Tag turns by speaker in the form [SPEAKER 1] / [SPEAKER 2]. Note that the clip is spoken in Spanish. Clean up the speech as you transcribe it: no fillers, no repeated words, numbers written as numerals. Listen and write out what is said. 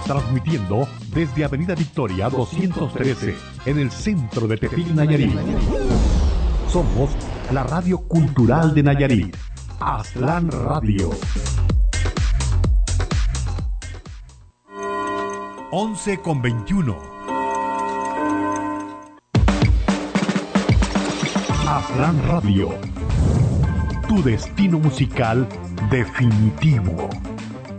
[SPEAKER 1] transmitiendo desde Avenida Victoria 213, en el centro de Tepic, Nayarit. Somos la radio cultural de Nayarit, Aztlán Radio. 11:21. Aztlán Radio, tu destino musical definitivo.